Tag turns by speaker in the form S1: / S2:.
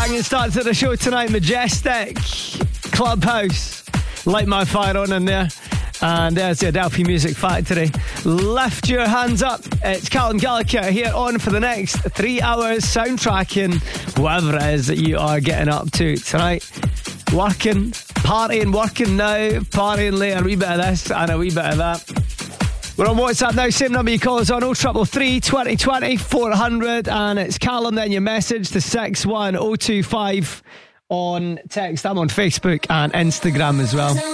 S1: Banging start to the show tonight. Majestic, Clubhouse, Light My Fire on in there. And there's the Adelphi Music Factory. Lift your hands up. It's Callum Gallagher here on for the next 3 hours, soundtracking whatever it is that you are getting up to tonight. Working, partying, working now, partying later. A wee bit of this and a wee bit of that. We're on WhatsApp now. Same number you call us on, 0333 2020 400. And it's Callum, then your message to 61025 on text. I'm on Facebook and Instagram as well.